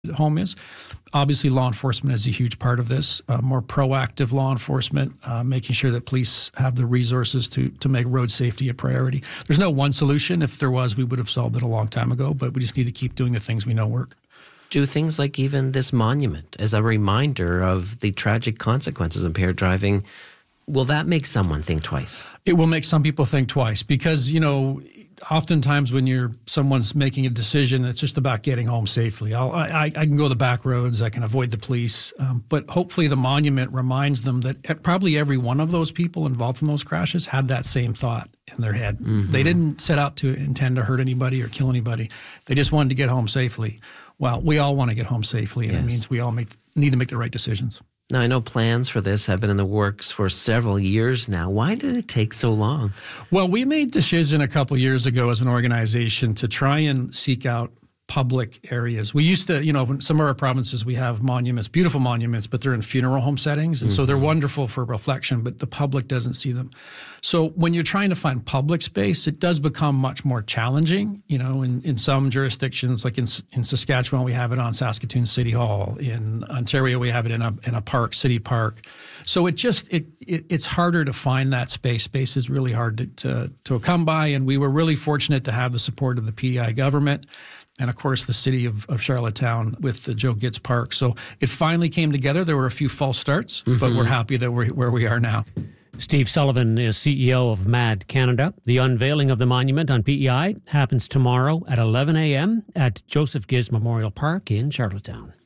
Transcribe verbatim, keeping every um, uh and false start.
home is. Obviously, law enforcement is a huge part of this. Uh, more proactive law enforcement, uh, making sure that police have the resources to to make road safety a priority. There's no one solution. If there was, we would have solved it a long time ago, but we just need to keep doing the things we know work. Do things like even this monument as a reminder of the tragic consequences of impaired driving, will that make someone think twice? It will make some people think twice because, you know, oftentimes when you're someone's making a decision, it's just about getting home safely. I'll, I, I can go the back roads. I can avoid the police. Um, but hopefully the monument reminds them that probably every one of those people involved in those crashes had that same thought in their head. Mm-hmm. They didn't set out to intend to hurt anybody or kill anybody. They just wanted to get home safely. Well, we all want to get home safely, and yes. It means we all make, need to make the right decisions. Now, I know plans for this have been in the works for several years now. Why did it take so long? Well, we made a decision a couple years ago as an organization to try and seek out public areas. We used to, you know, in some of our provinces, we have monuments, beautiful monuments, but they're in funeral home settings. And mm-hmm. so they're wonderful for reflection, but the public doesn't see them. So when you're trying to find public space, it does become much more challenging. You know, in, in some jurisdictions, like in, in Saskatchewan, we have it on Saskatoon City Hall. In Ontario, we have it in a in a park, city park. So it just, it, it it's harder to find that space. Space is really hard to, to, to come by. And we were really fortunate to have the support of the P E I government. And, of course, the city of, of Charlottetown with the Joe Gitz Park. So it finally came together. There were a few false starts, mm-hmm. but we're happy that we're where we are now. Steve Sullivan is C E O of MAD Canada. The unveiling of the monument on P E I happens tomorrow at eleven a.m. at Joseph Giz Memorial Park in Charlottetown.